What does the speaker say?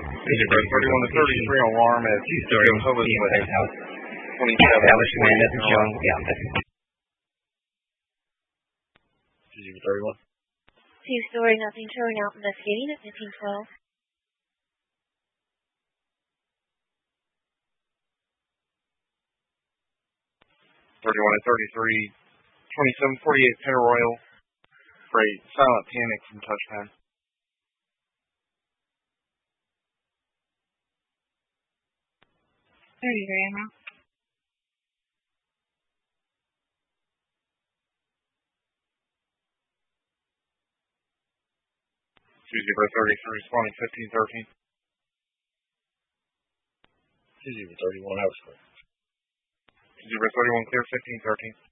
Zebra 31 to 33 alarm at two-story house. 27. Establishment message showing. Zebra 31. Two-story, nothing showing out investigating at 1512. 31 to 33, 2748 Pennyroyal. Great. Silent panic from touchpad. Zebra 33 responding 1513. Zebra 31 out. Zebra 31 clear 1513.